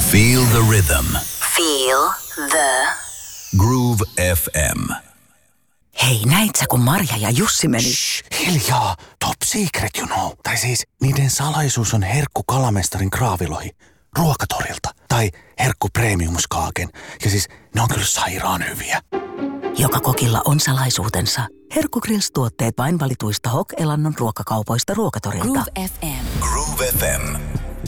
Feel the rhythm. Feel the Groove FM. Hei, näit sä, kun Marja ja Jussi meni? Shh, hiljaa. Top secret, you know. Tai siis, niiden salaisuus on herkku kalamestarin kraavilohi. Ruokatorilta. Tai herkku premiumskaaken. Ja siis, ne on kyllä sairaan hyviä. Joka kokilla on salaisuutensa. Herkku Grills-tuotteet vain valituista Hok-elannon ruokakaupoista Ruokatorilta. Groove FM. Groove FM.